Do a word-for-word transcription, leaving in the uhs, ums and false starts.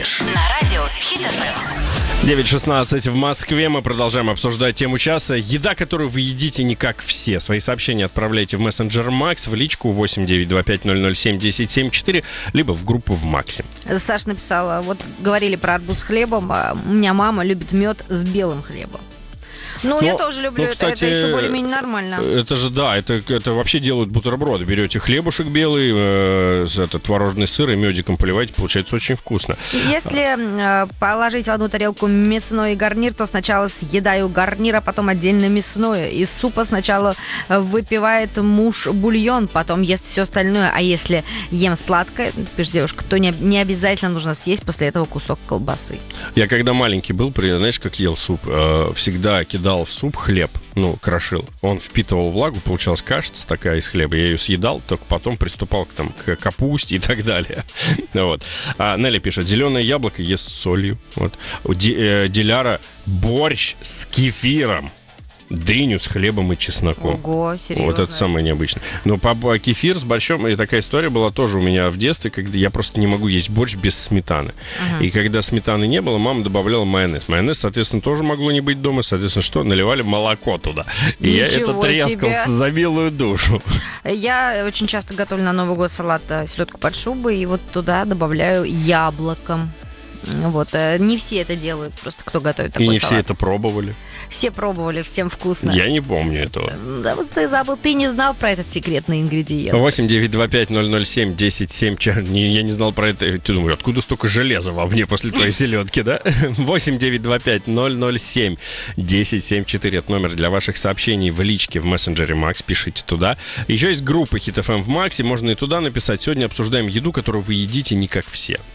любишь. На радио Хит эф эм. девять шестнадцать в Москве. Мы продолжаем обсуждать тему часа. Еда, которую вы едите не как все. Свои сообщения отправляйте в мессенджер Макс, в личку восемь девять два пять ноль ноль семь десять семьдесят четыре, либо в группу в Максе. Саша написала, вот говорили про арбуз с хлебом, а у меня мама любит мед с белым хлебом. Ну, Но, я тоже люблю ну, это, кстати, это еще более-менее нормально. Это же, да, это, это вообще делают бутерброды. Берете хлебушек белый, э, этот творожный сыр и медиком поливаете, получается очень вкусно. Если э, положить в одну тарелку мясной гарнир, то сначала съедаю гарнир, а потом отдельно мясное. Из супа сначала выпивает муж бульон, потом ест все остальное. А если ем сладкое, пишет девушка, то не, не обязательно нужно съесть после этого кусок колбасы. Я когда маленький был, знаешь, как ел суп, э, всегда кидал в суп хлеб, ну, крошил. Он впитывал влагу, получалась кашица такая из хлеба. Я ее съедал, только потом приступал к, там, к капусте и так далее. Вот. А Нелли пишет, зеленое яблоко ест с солью. Вот. У Ди, э, Диляра борщ с кефиром. Дыню с хлебом и чесноком. Ого, серьезно? Вот это самое необычное. Но по, по кефир с борщом, и такая история была тоже у меня в детстве, когда я просто не могу есть борщ без сметаны. Uh-huh. И когда сметаны не было, мама добавляла майонез. Майонез, соответственно, тоже могло не быть дома. Соответственно, что? Наливали молоко туда. И Ничего я это трескал себе. за милую душу. Я очень часто готовлю на Новый год салат селедку под шубой, и вот туда добавляю яблоком. Вот. Не все это делают, просто кто готовит такой салат. И не салат. все это пробовали. Все пробовали, всем вкусно. Я не помню этого. Да вот ты забыл, ты не знал про этот секретный ингредиент. восемь девять два пять ноль ноль семь десять семь. Я не знал про это. Ты думаешь, откуда столько железа во мне после твоей селедки, да? восемь девять два пять ноль ноль семь десять семьдесят четыре. Это номер для ваших сообщений в личке в мессенджере Макс. Пишите туда. Еще есть группа Хит эф эм в Максе. Можно и туда написать. Сегодня обсуждаем еду, которую вы едите не как все.